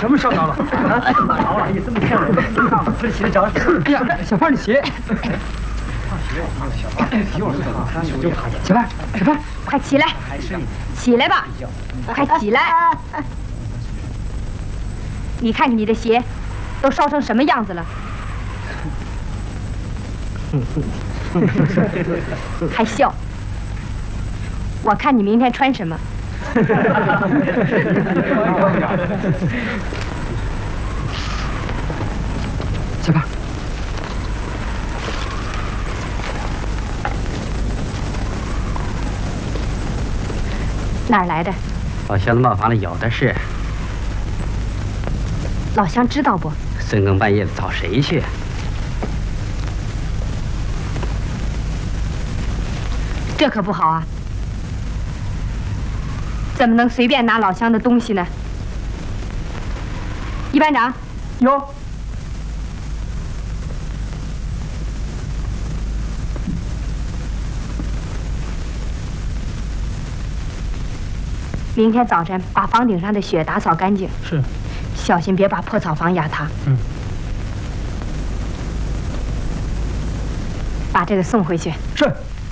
什么烧着了？着了！你这么骗人，这鞋着了！哎呀，小胖的鞋！小胖， 快起来！起来吧！快起来！你看看你的鞋，都烧成什么样子了？还笑？我看你明天穿什么？ 小胖， 哪儿来的？ 老乡的茅房里有的是。 老乡知道不？ 深更半夜的找谁去？ 这可不好啊！怎么能随便拿老乡的东西呢？一班长， 有。 明天早晨把房顶上的雪打扫干净。 是。 小心别把破草房压塌。 嗯。 把这个送回去。 是。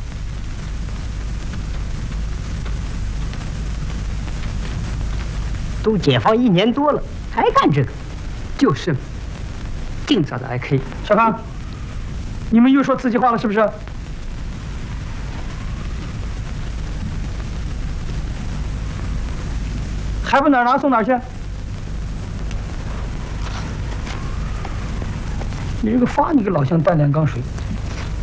都解放1年多了，还干这个？ 就是，净找着挨 K。小胖，你们又说自己话了是不是？还不哪儿拿送哪儿去？你这个发你个老乡半两缸水，